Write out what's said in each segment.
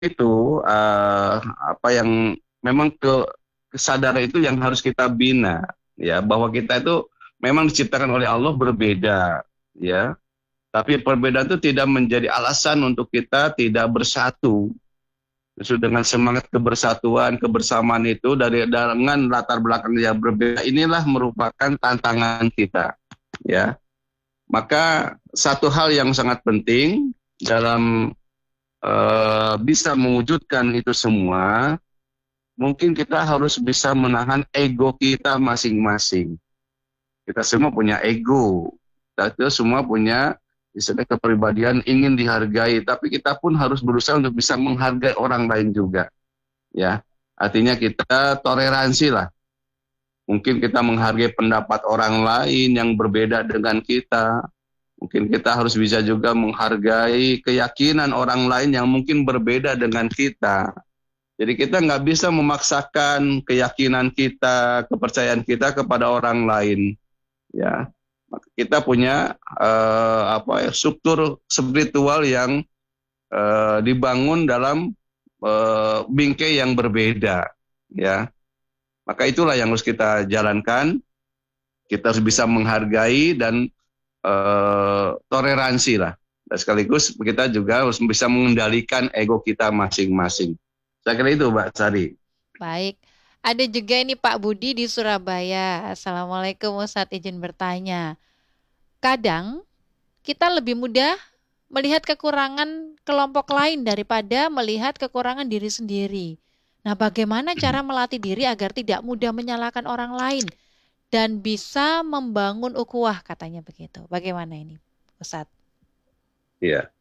itu apa yang memang kesadaran itu yang harus kita bina, ya, bahwa kita itu memang diciptakan oleh Allah berbeda, ya. Tapi perbedaan itu tidak menjadi alasan untuk kita tidak bersatu. Justru dengan semangat kebersatuan, kebersamaan itu dengan latar belakang yang berbeda, inilah merupakan tantangan kita, ya. Maka satu hal yang sangat penting dalam bisa mewujudkan itu semua, mungkin kita harus bisa menahan ego kita masing-masing. Kita semua punya ego, kita semua punya istilah kepribadian ingin dihargai, tapi kita pun harus berusaha untuk bisa menghargai orang lain juga, ya. Artinya kita toleransi lah. Mungkin kita menghargai pendapat orang lain yang berbeda dengan kita. Mungkin kita harus bisa juga menghargai keyakinan orang lain yang mungkin berbeda dengan kita. Jadi kita nggak bisa memaksakan keyakinan kita, kepercayaan kita kepada orang lain. Ya, kita punya struktur spiritual yang dibangun dalam bingkai yang berbeda. Ya, maka itulah yang harus kita jalankan. Kita harus bisa menghargai dan toleransi lah. Dan sekaligus kita juga harus bisa mengendalikan ego kita masing-masing. Saya kira itu, Mbak Sari. Baik. Ada juga ini Pak Budi di Surabaya. Assalamualaikum Ustadz, izin bertanya. Kadang kita lebih mudah melihat kekurangan kelompok lain daripada melihat kekurangan diri sendiri. Nah, bagaimana cara melatih diri agar tidak mudah menyalahkan orang lain dan bisa membangun ukhuwah, katanya begitu. Bagaimana ini, Ustadz? Ya,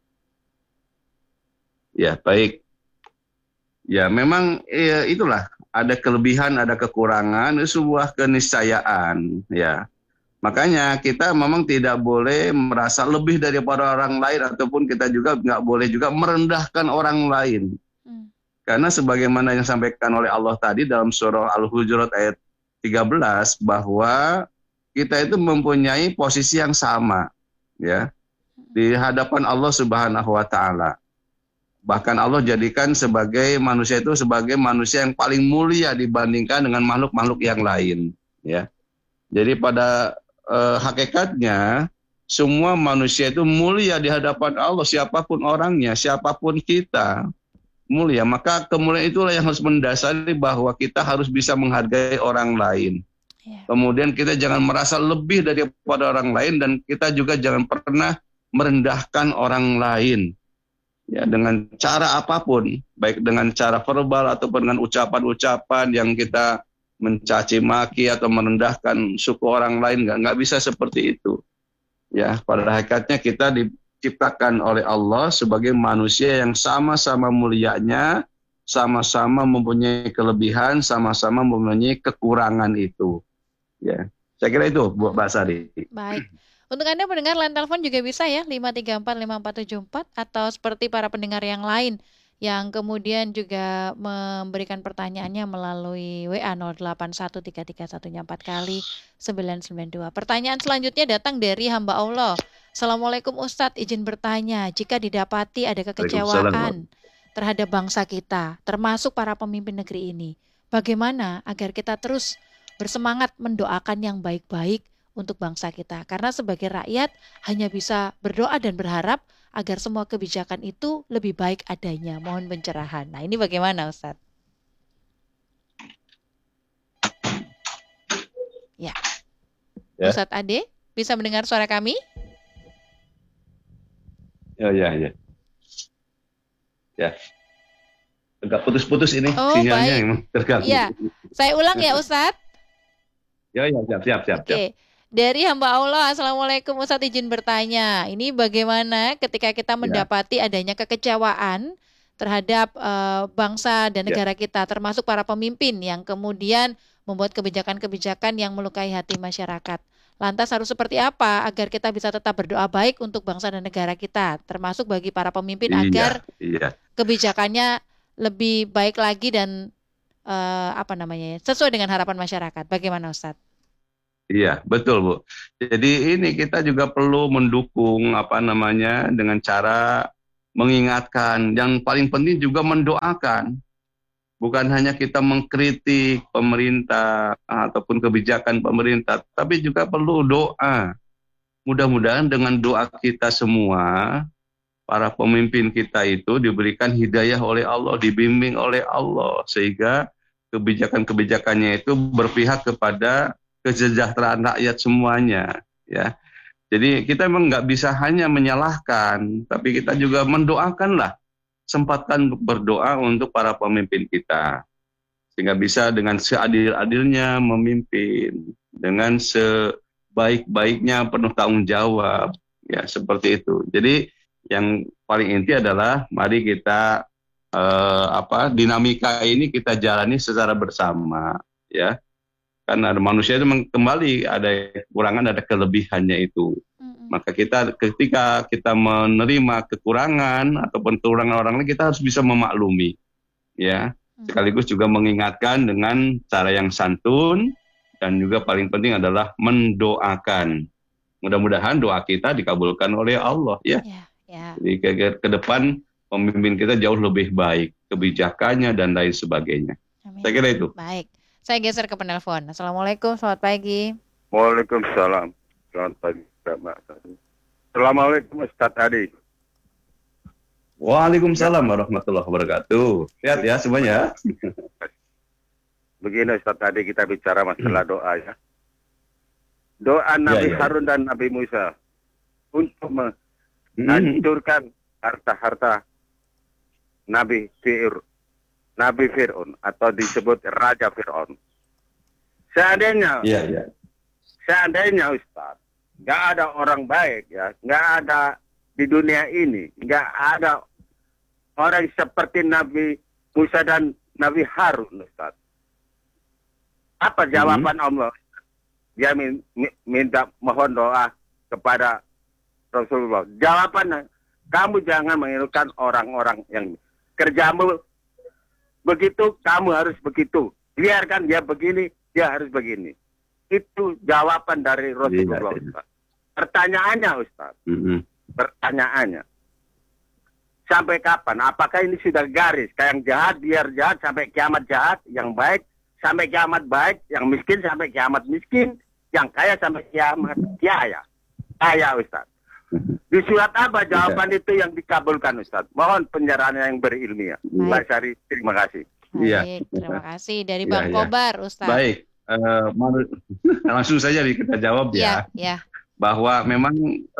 ya, baik. Ya, memang itulah, ada kelebihan, ada kekurangan, itu sebuah keniscayaan, ya. Makanya kita memang tidak boleh merasa lebih daripada orang lain, ataupun kita juga nggak boleh juga merendahkan orang lain. Karena sebagaimana yang disampaikan oleh Allah tadi dalam surah Al-Hujurat ayat 13, bahwa kita itu mempunyai posisi yang sama, ya, di hadapan Allah Subhanahu wa taala. Bahkan Allah jadikan sebagai manusia itu sebagai manusia yang paling mulia dibandingkan dengan makhluk-makhluk yang lain, ya. Jadi pada hakikatnya semua manusia itu mulia di hadapan Allah, siapapun orangnya, siapapun kita, mulia. Maka kemuliaan itulah yang harus mendasari bahwa kita harus bisa menghargai orang lain. Kemudian kita jangan merasa lebih daripada orang lain, dan kita juga jangan pernah merendahkan orang lain. Ya, dengan cara apapun, baik dengan cara verbal ataupun dengan ucapan-ucapan yang kita mencaci maki atau merendahkan suku orang lain, nggak bisa seperti itu. Ya, pada hakikatnya kita diciptakan oleh Allah sebagai manusia yang sama-sama mulianya, sama-sama mempunyai kelebihan, sama-sama mempunyai kekurangan itu. Ya, saya kira itu, Bu Mbak Sari. Baik. Untuk Anda pendengar line telepon juga bisa ya, 5345474, atau seperti para pendengar yang lain yang kemudian juga memberikan pertanyaannya melalui WA 081331-nya 4 kali 992. Pertanyaan selanjutnya datang dari hamba Allah. Assalamualaikum Ustadz, izin bertanya, jika didapati ada kekecewaan terhadap bangsa kita, termasuk para pemimpin negeri ini, bagaimana agar kita terus bersemangat mendoakan yang baik-baik untuk bangsa kita? Karena sebagai rakyat hanya bisa berdoa dan berharap agar semua kebijakan itu lebih baik adanya. Mohon pencerahan. Nah, ini bagaimana, Ustadz? Ya. Ustadz Ade, bisa mendengar suara kami? Ya. Agak putus-putus ini sinyalnya, baik. emang terganggu. Ya, saya ulang ya, Ustadz. Ya, siap. Oke. Dari hamba Allah, Assalamualaikum Ustadz, izin bertanya. Ini bagaimana ketika kita mendapati adanya kekecewaan terhadap bangsa dan negara kita, termasuk para pemimpin yang kemudian membuat kebijakan-kebijakan yang melukai hati masyarakat. Lantas harus seperti apa agar kita bisa tetap berdoa baik untuk bangsa dan negara kita, termasuk bagi para pemimpin agar kebijakannya lebih baik lagi dan sesuai dengan harapan masyarakat. Bagaimana, Ustadz? Iya, betul, Bu. Jadi ini kita juga perlu mendukung dengan cara mengingatkan. Yang paling penting juga mendoakan. Bukan hanya kita mengkritik pemerintah ataupun kebijakan pemerintah, tapi juga perlu doa. Mudah-mudahan dengan doa kita semua, para pemimpin kita itu diberikan hidayah oleh Allah, dibimbing oleh Allah, sehingga kebijakan-kebijakannya itu berpihak kepada kesejahteraan rakyat semuanya. Ya, jadi kita memang nggak bisa hanya menyalahkan, tapi kita juga mendoakanlah, sempatkan berdoa untuk para pemimpin kita, sehingga bisa dengan seadil-adilnya memimpin, dengan sebaik-baiknya penuh tanggung jawab, ya seperti itu. Jadi yang paling inti adalah mari kita dinamika ini kita jalani secara bersama, ya. Karena manusia itu kembali ada kekurangan, ada kelebihannya itu. Maka ketika kita menerima kekurangan ataupun kekurangan orang lain, kita harus bisa memaklumi, ya. Sekaligus juga mengingatkan dengan cara yang santun, dan juga paling penting adalah mendoakan. Mudah-mudahan doa kita dikabulkan oleh Allah, ya. Jadi ke depan pemimpin kita jauh lebih baik, kebijakannya dan lain sebagainya. Amin. Saya kira itu. Baik, saya geser ke penelpon. Assalamualaikum, selamat pagi. Waalaikumsalam, selamat pagi. Assalamualaikum Ustaz Adi. Waalaikumsalam warahmatullahi wabarakatuh. Sehat ya semuanya. Begini Ustaz Adi, kita bicara masalah doa ya. Doa Nabi Harun dan Nabi Musa untuk menghancurkan harta-harta Nabi Fir'aun atau disebut Raja Fir'aun. Seandainya Ustaz, nggak ada orang baik ya, nggak ada di dunia ini, nggak ada orang seperti Nabi Musa dan Nabi Harun, Ustaz. Apa jawaban Allah? Dia minta mohon doa kepada Rasulullah. Jawabannya, kamu jangan menginginkan orang-orang yang kerjamu begitu, kamu harus begitu. Biarkan dia begini, dia harus begini. Itu jawaban dari Rasulullah, Ustaz. Pertanyaannya, Ustaz. Pertanyaannya. Sampai kapan? Apakah ini sudah garis? Kayak yang jahat, biar jahat sampai kiamat jahat. Yang baik sampai kiamat baik. Yang miskin sampai kiamat miskin. Yang kaya sampai kiamat kaya. Kaya, Ustaz. Di surat apa jawaban itu yang dikabulkan, Ustaz? Mohon penyerahannya yang berilmiah. Mbak Syari, terima kasih. Baik, terima kasih. Dari Bang Kobar, Ustaz. Baik. Langsung saja kita jawab ya. Bahwa memang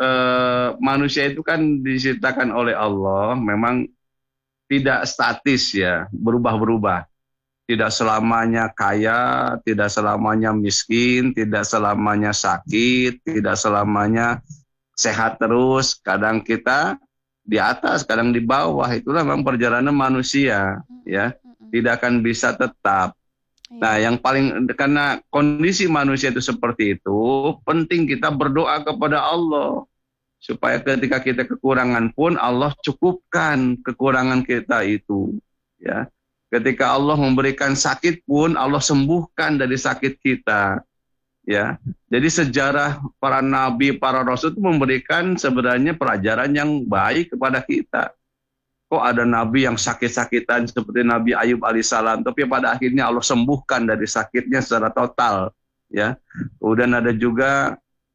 manusia itu kan diciptakan oleh Allah, memang tidak statis ya, berubah-berubah. Tidak selamanya kaya, tidak selamanya miskin, tidak selamanya sakit, tidak selamanya sehat terus. Kadang kita di atas, kadang di bawah. Itulah memang perjalanan manusia, ya. Tidak akan bisa tetap. Nah, yang paling, karena kondisi manusia itu seperti itu, penting kita berdoa kepada Allah supaya ketika kita kekurangan pun Allah cukupkan kekurangan kita itu, ya. Ketika Allah memberikan sakit pun Allah sembuhkan dari sakit kita, ya. Jadi sejarah para nabi, para rasul itu memberikan sebenarnya pelajaran yang baik kepada kita. Kok ada nabi yang sakit-sakitan seperti Nabi Ayub alaihissalam, tapi pada akhirnya Allah sembuhkan dari sakitnya secara total, ya. Kemudian ada juga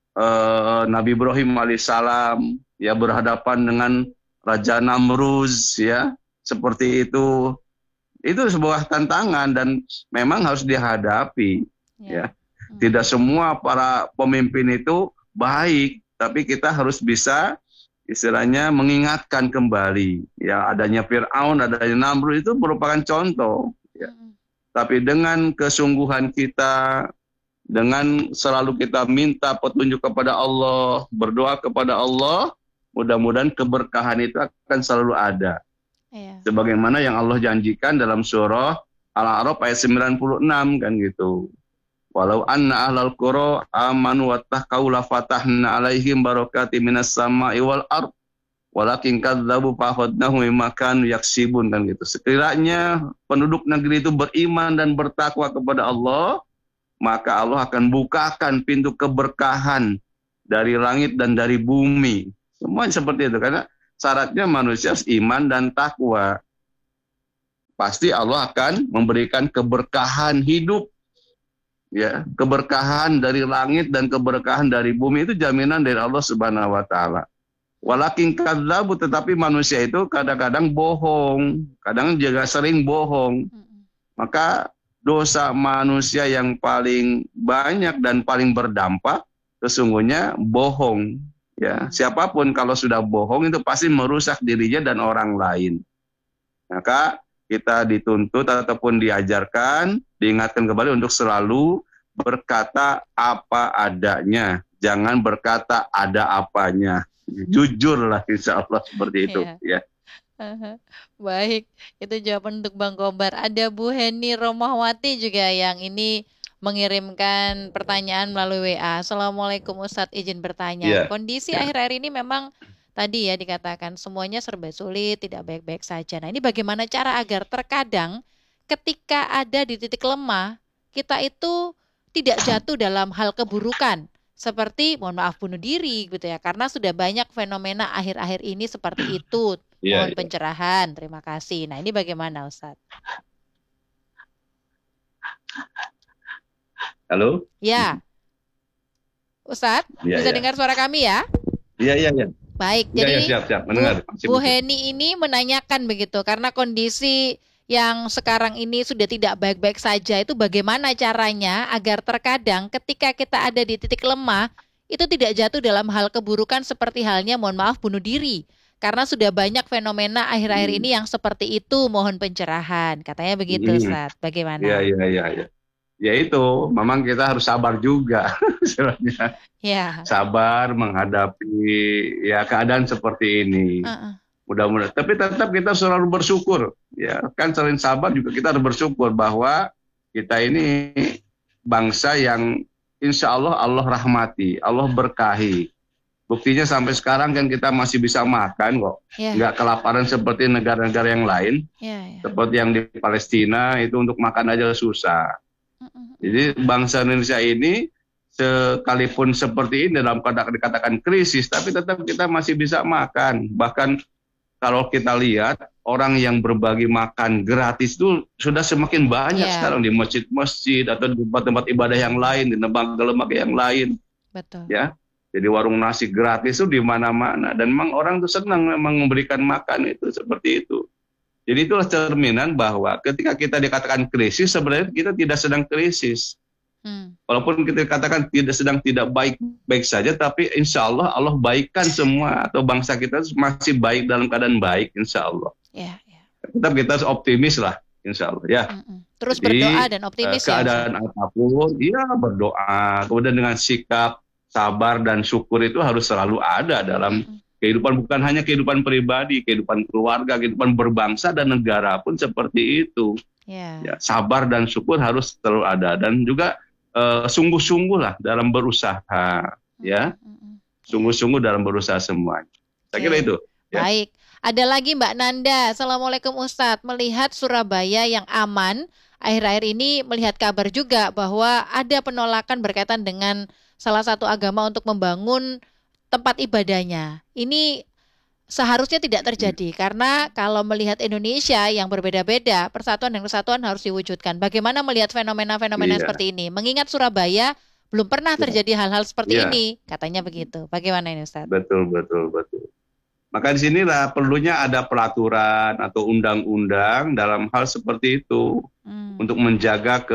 Nabi Ibrahim alaihissalam, ya, berhadapan dengan Raja Namruz, ya, seperti itu. Itu sebuah tantangan dan memang harus dihadapi, ya. Tidak semua para pemimpin itu baik, tapi kita harus bisa istilahnya mengingatkan kembali, ya, adanya Fir'aun, adanya Namrud itu merupakan contoh, ya. Tapi dengan kesungguhan kita, dengan selalu kita minta petunjuk kepada Allah, berdoa kepada Allah, mudah-mudahan keberkahan itu akan selalu ada. Sebagaimana yang Allah janjikan dalam surah Al-A'raf ayat 96 kan gitu. Walau anna ahlal qura amanu wattaqau la fatahna alaihim barakatim minas sama'i wal ard walakin kadzabu fa'akhadnahum bima kanu yaksibun kan gitu. Sekiranya penduduk negeri itu beriman dan bertakwa kepada Allah, maka Allah akan bukakan pintu keberkahan dari langit dan dari bumi. Semuanya seperti itu, karena syaratnya manusia harus iman dan takwa. Pasti Allah akan memberikan keberkahan hidup, ya, keberkahan dari langit dan keberkahan dari bumi, itu jaminan dari Allah Subhanahu wa taala. Walakin kadzabu, tetapi manusia itu kadang-kadang bohong, kadang juga sering bohong. Maka dosa manusia yang paling banyak dan paling berdampak sesungguhnya bohong. Ya, siapapun kalau sudah bohong itu pasti merusak dirinya dan orang lain. Maka kita dituntut ataupun diajarkan, diingatkan kembali untuk selalu berkata apa adanya. Jangan berkata ada apanya. Jujurlah, insya Allah seperti itu. Ya. Baik, itu jawaban untuk Bang Kobar. Ada Bu Heni Romahwati juga yang ini mengirimkan pertanyaan melalui WA. Assalamualaikum Ustadz, izin bertanya. Kondisi akhir-akhir ini memang tadi ya dikatakan semuanya serba sulit, tidak baik-baik saja. Nah, ini bagaimana cara agar terkadang ketika ada di titik lemah, kita itu tidak jatuh dalam hal keburukan, seperti mohon maaf bunuh diri gitu ya, karena sudah banyak fenomena akhir-akhir ini seperti itu. Mohon pencerahan, terima kasih. Nah, ini bagaimana Ustadz? Halo? Ya. Ustadz, bisa dengar suara kami ya? Iya. Baik, jadi siap, mendengar. Bu Heni ini menanyakan begitu, karena kondisi yang sekarang ini sudah tidak baik-baik saja, itu bagaimana caranya agar terkadang ketika kita ada di titik lemah, itu tidak jatuh dalam hal keburukan seperti halnya mohon maaf bunuh diri. Karena sudah banyak fenomena akhir-akhir ini yang seperti itu, mohon pencerahan. Katanya begitu, Ustaz. Bagaimana? Iya. Ya itu, memang kita harus sabar juga. Ya. Sabar menghadapi ya keadaan seperti ini. Mudah-mudahan. Tapi tetap kita selalu bersyukur. Ya, kan selain sabar juga kita harus bersyukur bahwa kita ini bangsa yang insya Allah Allah rahmati, Allah berkahi. Buktinya sampai sekarang kan kita masih bisa makan kok. Nggak kelaparan seperti negara-negara yang lain. Seperti yang di Palestina itu untuk makan aja susah. Jadi bangsa Indonesia ini sekalipun seperti ini dalam dikatakan krisis, tapi tetap kita masih bisa makan. Bahkan kalau kita lihat orang yang berbagi makan gratis itu sudah semakin banyak sekarang di masjid-masjid atau di tempat-tempat ibadah yang lain, di lembaga-lembaga yang lain. Betul. Ya. Jadi warung nasi gratis itu di mana-mana, dan memang orang tuh senang memang memberikan makan itu seperti itu. Jadi itulah cerminan bahwa ketika kita dikatakan krisis, sebenarnya kita tidak sedang krisis. Walaupun kita katakan tidak baik saja, tapi insya Allah Allah baikkan semua, atau bangsa kita masih baik dalam keadaan baik, insya Allah. Tetap kita harus optimis lah, insya Allah. Ya. Terus berdoa dan optimis keadaan apapun, berdoa. Kemudian dengan sikap sabar dan syukur itu harus selalu ada dalam kehidupan, bukan hanya kehidupan pribadi, kehidupan keluarga, kehidupan berbangsa dan negara pun seperti itu. Ya, sabar dan syukur harus selalu ada, dan juga sungguh-sungguh lah dalam berusaha, ya, sungguh-sungguh dalam berusaha semuanya. Saya kira itu. Ya. Baik, ada lagi Mbak Nanda. Assalamualaikum Ustadz. Melihat Surabaya yang aman, akhir-akhir ini melihat kabar juga bahwa ada penolakan berkaitan dengan salah satu agama untuk membangun tempat ibadahnya. Ini seharusnya tidak terjadi, karena kalau melihat Indonesia yang berbeda-beda, persatuan dan kesatuan harus diwujudkan. Bagaimana melihat fenomena-fenomena seperti ini? Mengingat Surabaya belum pernah terjadi hal-hal seperti ini, katanya begitu. Bagaimana ini, Ustaz? Betul. Maka di sinilah perlunya ada peraturan atau undang-undang dalam hal seperti itu untuk menjaga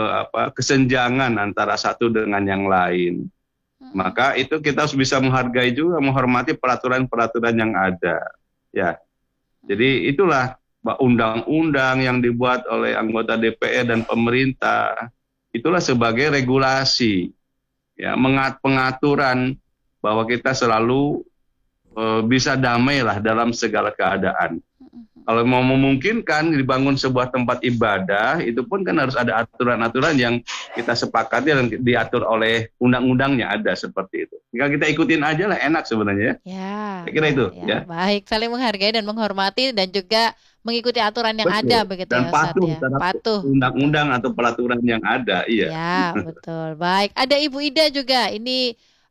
kesenjangan antara satu dengan yang lain. Maka itu kita harus bisa menghargai juga, menghormati peraturan-peraturan yang ada. Ya, jadi itulah undang-undang yang dibuat oleh anggota DPR dan pemerintah. Itulah sebagai regulasi, ya, pengaturan bahwa kita selalu bisa damai lah dalam segala keadaan. Kalau mau memungkinkan dibangun sebuah tempat ibadah, itu pun kan harus ada aturan-aturan yang kita sepakati dan diatur oleh undang-undangnya, ada seperti itu. Jika kita ikutin aja lah, enak sebenarnya. Ya. Saya kira itu. Ya. Baik, saling menghargai dan menghormati dan juga mengikuti aturan yang ada begitu dan ya, Ustaz, patuh undang-undang atau peraturan yang ada. Iya. Ya, betul. Baik, ada Ibu Ida juga. Ini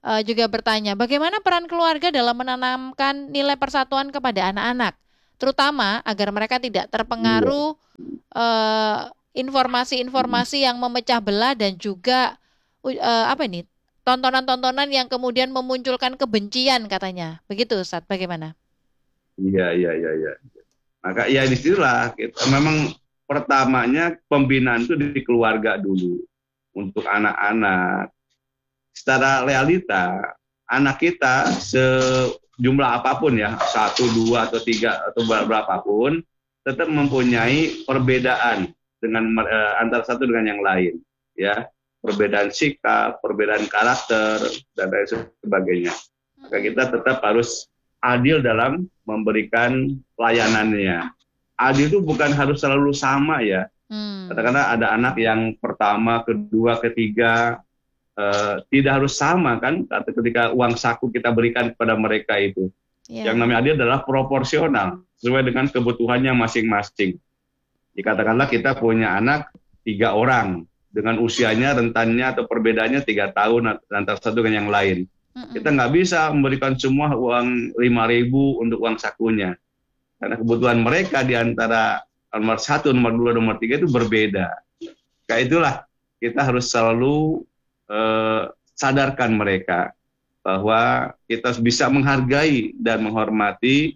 juga bertanya, bagaimana peran keluarga dalam menanamkan nilai persatuan kepada anak-anak, terutama agar mereka tidak terpengaruh informasi-informasi yang memecah belah dan juga tontonan-tontonan yang kemudian memunculkan kebencian katanya. Begitu Ustadz, bagaimana? Iya. Maka ya disitulah memang pertamanya pembinaan itu di keluarga dulu untuk anak-anak. Secara realita anak kita sejumlah apapun ya, 1, 2 atau 3 atau berapapun, tetap mempunyai perbedaan dengan antara satu dengan yang lain, ya, perbedaan sikap, perbedaan karakter dan lain sebagainya. Maka kita tetap harus adil dalam memberikan layanannya. Adil itu bukan harus selalu sama ya. Katakanlah ada anak yang pertama, kedua, ketiga, tidak harus sama kan ketika uang saku kita berikan kepada mereka itu. Yang namanya adil adalah proporsional sesuai dengan kebutuhannya masing-masing. Katakanlah kita punya anak 3 orang dengan usianya rentannya atau perbedaannya 3 tahun antara satu dengan yang lain. Kita nggak bisa memberikan semua uang 5.000 untuk uang sakunya karena kebutuhan mereka di antara nomor 1, nomor 2, nomor 3 itu berbeda. Kayak itulah kita harus selalu sadarkan mereka bahwa kita bisa menghargai dan menghormati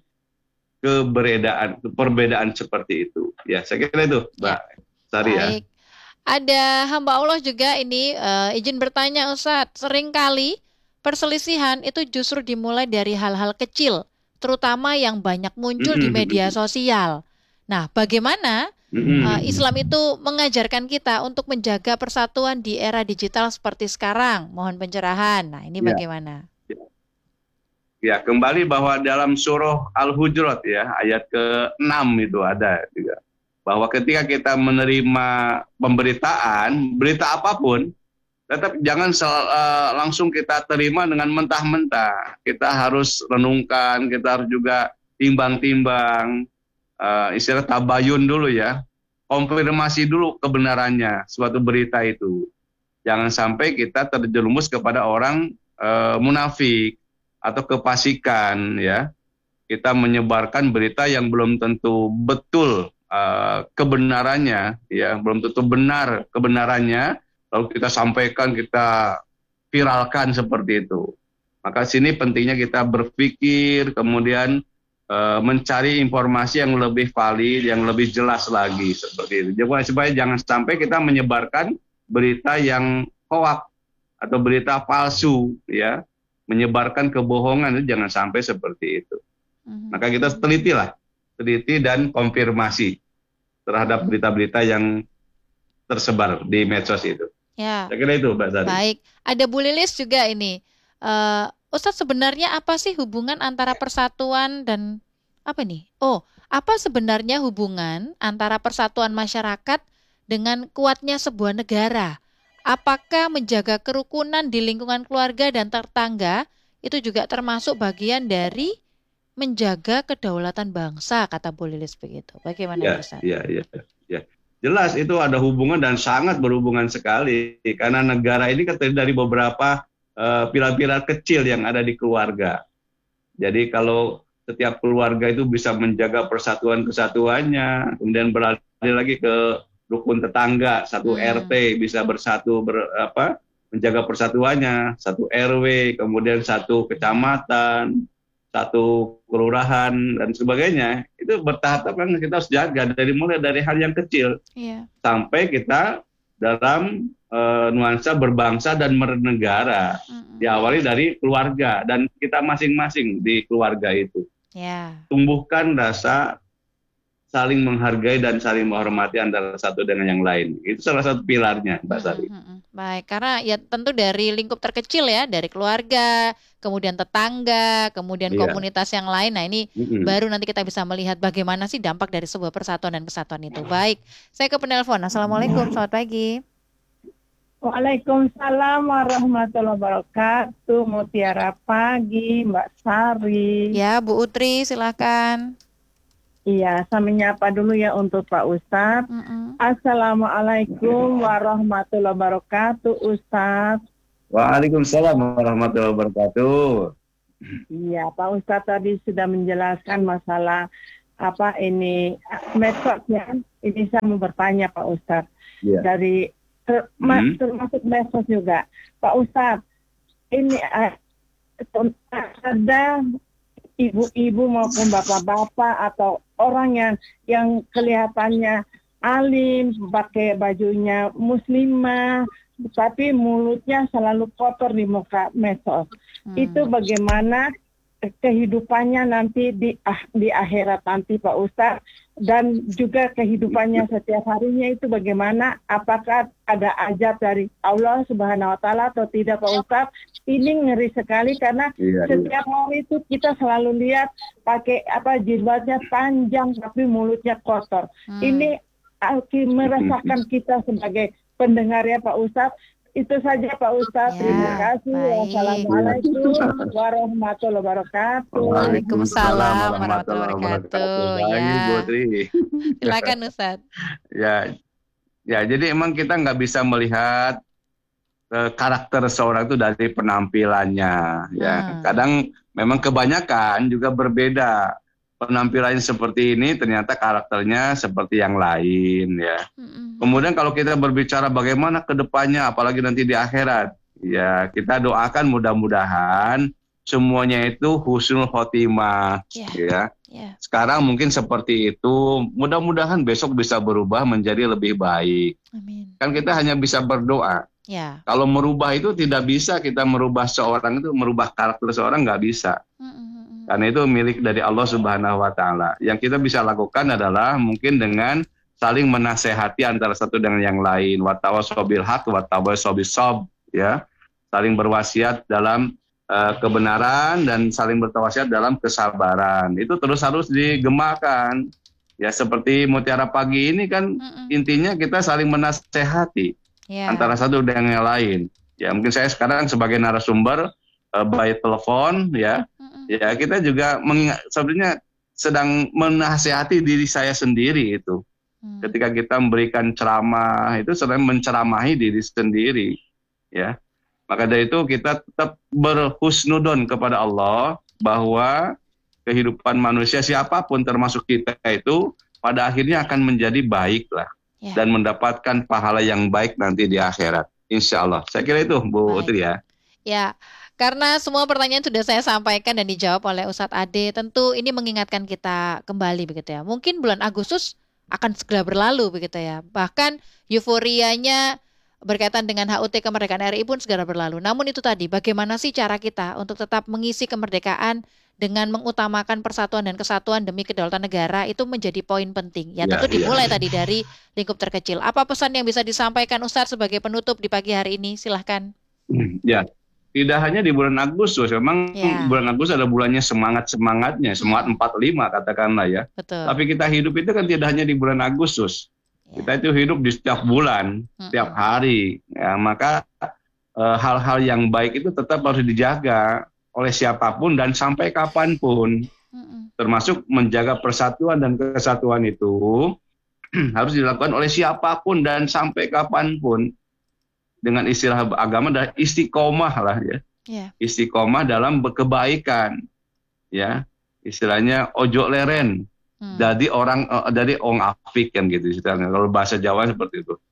perbedaan seperti itu. Ya, saya kira itu, Mbak Sari ya. Baik. Ada hamba Allah juga ini izin bertanya Ustadz, seringkali perselisihan itu justru dimulai dari hal-hal kecil, terutama yang banyak muncul di media sosial. Nah, bagaimana Islam itu mengajarkan kita untuk menjaga persatuan di era digital seperti sekarang? Mohon pencerahan. Nah, ini bagaimana? Ya, kembali bahwa dalam surah Al-Hujurat ya, ayat ke-6 itu ada juga. Bahwa ketika kita menerima pemberitaan, berita apapun, tetap jangan langsung kita terima dengan mentah-mentah. Kita harus renungkan, kita harus juga timbang-timbang, istilah tabayun dulu ya, konfirmasi dulu kebenarannya suatu berita itu. Jangan sampai kita terjerumus kepada orang munafik atau kefasikan ya. Kita menyebarkan berita yang belum tentu betul kebenarannya ya, belum tentu benar kebenarannya, lalu kita sampaikan, kita viralkan seperti itu. Maka sini pentingnya kita berpikir, kemudian mencari informasi yang lebih valid, yang lebih jelas lagi seperti itu. Supaya jangan sampai kita menyebarkan berita yang hoax atau berita palsu, ya, menyebarkan kebohongan itu jangan sampai seperti itu. Maka kita teliti dan konfirmasi terhadap berita-berita yang tersebar di medsos itu. Ya. Saya kira itu, Mbak Sari. Baik, ada Bu Lilis juga ini. Ustadz, sebenarnya apa sih hubungan antara persatuan dan apa sebenarnya hubungan antara persatuan masyarakat dengan kuatnya sebuah negara? Apakah menjaga kerukunan di lingkungan keluarga dan tetangga itu juga termasuk bagian dari menjaga kedaulatan bangsa, kata Bu Lilis begitu. Bagaimana Ustadz? Ya. Jelas itu ada hubungan dan sangat berhubungan sekali karena negara ini terdiri dari beberapa pilar-pilar kecil yang ada di keluarga. Jadi kalau setiap keluarga itu bisa menjaga persatuan-kesatuannya, kemudian beralih lagi ke rukun tetangga, satu RT bisa bersatu menjaga persatuannya, satu RW, kemudian satu kecamatan, satu kelurahan dan sebagainya. Itu bertahap kan kita harus jaga mulai dari hal yang kecil sampai kita dalam nuansa berbangsa dan bernegara. Diawali dari keluarga dan kita masing-masing di keluarga itu. Tumbuhkan rasa saling menghargai dan saling menghormati antara satu dengan yang lain. Itu salah satu pilarnya, Mbak Sari. Baik, karena ya tentu dari lingkup terkecil ya, dari keluarga, kemudian tetangga, kemudian komunitas yang lain. Nah ini baru nanti kita bisa melihat bagaimana sih dampak dari sebuah persatuan dan kesatuan itu. Baik, saya ke penelpon. Assalamualaikum, selamat pagi. Waalaikumsalam warahmatullahi wabarakatuh. Mutiara pagi, Mbak Sari. Ya, Bu Utri, silakan. Iya, saya menyapa dulu ya untuk Pak Ustadz. Assalamualaikum warahmatullahi wabarakatuh, Ustadz. Waalaikumsalam warahmatullahi wabarakatuh. Iya, Pak Ustadz tadi sudah menjelaskan masalah apa ini medsos ya. Ini saya mau bertanya Pak Ustadz Ya. dari termasuk medsos juga. Pak Ustadz, ini ada ibu-ibu maupun bapak-bapak atau orang yang kelihatannya alim, pakai bajunya muslimah, tapi mulutnya selalu kotor di muka medsos. Itu bagaimana kehidupannya nanti di akhirat nanti Pak Ustadz, dan juga kehidupannya setiap harinya itu bagaimana, apakah ada azab dari Allah Subhanahu wa taala atau tidak Pak Ustadz? Ini ngeri sekali karena setiap hari itu kita selalu lihat pakai jilbabnya panjang tapi mulutnya kotor. Ini meresahkan kita sebagai pendengar ya Pak Ustadz. Itu saja Pak Ustadz, terima kasih. Wassalamualaikum warahmatullahi wabarakatuh. Waalaikumsalam warahmatullahi wabarakatuh. Ya. Silakan Ustadz. Ya, jadi emang kita nggak bisa melihat karakter seorang itu dari penampilannya. Ya, kadang memang kebanyakan juga berbeda. Penampilannya seperti ini, ternyata karakternya seperti yang lain, ya. Kemudian kalau kita berbicara bagaimana ke depannya, apalagi nanti di akhirat, ya kita doakan mudah-mudahan semuanya itu husnul khotimah, ya. Sekarang mungkin seperti itu, mudah-mudahan besok bisa berubah menjadi lebih baik. Amin. Kan kita hanya bisa berdoa. Ya. Kalau merubah itu tidak bisa kita merubah seorang itu, merubah karakter seorang nggak bisa. Karena itu milik dari Allah Subhanahu wa taala. Yang kita bisa lakukan adalah mungkin dengan saling menasehati antara satu dengan yang lain. Wa tawassaw bil haqq wa tawassaw bis sabr, ya. Saling berwasiat dalam kebenaran dan saling bertawasiat dalam kesabaran. Itu terus harus digemakan. Ya, seperti Mutiara Pagi ini kan intinya kita saling menasehati antara satu dengan yang lain. Ya, mungkin saya sekarang sebagai narasumber by telepon, ya. Ya, kita juga sebenarnya sedang menasihati diri saya sendiri itu. Ketika kita memberikan ceramah, itu sedang menceramahi diri sendiri, ya. Maka dari itu kita tetap berhusnudon kepada Allah bahwa kehidupan manusia siapapun termasuk kita itu pada akhirnya akan menjadi baik lah, dan mendapatkan pahala yang baik nanti di akhirat. Insya Allah. Saya kira itu Bu Utri ya. Ya. Karena semua pertanyaan sudah saya sampaikan dan dijawab oleh Ustadz Ade, tentu ini mengingatkan kita kembali begitu ya. Mungkin bulan Agustus akan segera berlalu begitu ya. Bahkan euforianya berkaitan dengan HUT kemerdekaan RI pun segera berlalu. Namun itu tadi, bagaimana sih cara kita untuk tetap mengisi kemerdekaan dengan mengutamakan persatuan dan kesatuan demi kedaulatan negara, itu menjadi poin penting. Ya, tentu dimulai tadi dari lingkup terkecil. Apa pesan yang bisa disampaikan Ustadz sebagai penutup di pagi hari ini? Silahkan. Ya. Tidak hanya di bulan Agustus, memang bulan Agustus ada bulannya semangat-semangatnya, semangat 45 katakanlah ya. Betul. Tapi kita hidup itu kan tidak hanya di bulan Agustus. Kita itu hidup di setiap bulan, setiap hari. Ya, maka hal-hal yang baik itu tetap harus dijaga oleh siapapun dan sampai kapanpun. Termasuk menjaga persatuan dan kesatuan itu harus dilakukan oleh siapapun dan sampai kapanpun. Dengan istilah agama adalah istiqomah lah ya. Istiqomah dalam kebaikan. Ya. Istilahnya ojo leren. Jadi dari ong apik kan gitu istilahnya. Kalau bahasa Jawa seperti itu.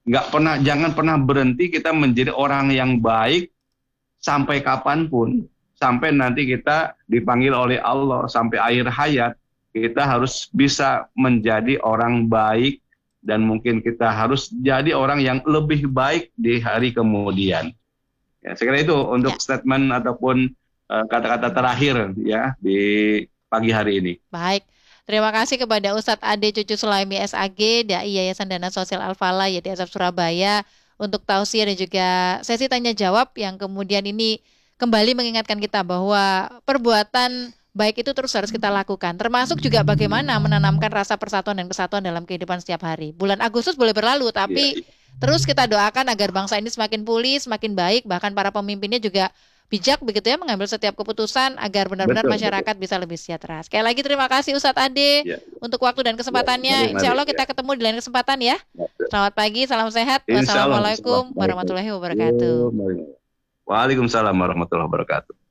Jangan pernah berhenti kita menjadi orang yang baik sampai kapanpun. Sampai nanti kita dipanggil oleh Allah sampai akhir hayat, kita harus bisa menjadi orang baik. Dan mungkin kita harus jadi orang yang lebih baik di hari kemudian. Ya, saya kira itu untuk statement ataupun kata-kata terakhir ya di pagi hari ini. Baik, terima kasih kepada Ustadz Ade Cucu Sulaimi SAG, Dai Yayasan Dana Sosial Al-Falah YDSF Surabaya untuk tausiah dan juga sesi tanya jawab yang kemudian ini kembali mengingatkan kita bahwa perbuatan baik itu terus harus kita lakukan, termasuk juga bagaimana menanamkan rasa persatuan dan kesatuan dalam kehidupan setiap hari. Bulan Agustus boleh berlalu, tapi terus kita doakan agar bangsa ini semakin pulih, semakin baik, bahkan para pemimpinnya juga bijak begitu ya mengambil setiap keputusan agar benar-benar masyarakat bisa lebih sejahtera. Sekali lagi terima kasih Ustadz Ade untuk waktu dan kesempatannya. Insya Allah kita ketemu di lain kesempatan ya. Selamat pagi, salam sehat. Wassalamualaikum warahmatullahi wabarakatuh. Waalaikumsalam warahmatullahi wabarakatuh.